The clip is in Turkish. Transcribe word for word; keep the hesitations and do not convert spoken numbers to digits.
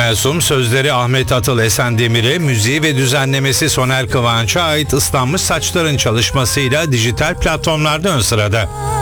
Melsum, sözleri Ahmet Atıl Esendemir'e, müziği ve düzenlemesi Soner Kıvanç'a ait Islanmış Saçların çalışmasıyla dijital platformlarda ön sırada.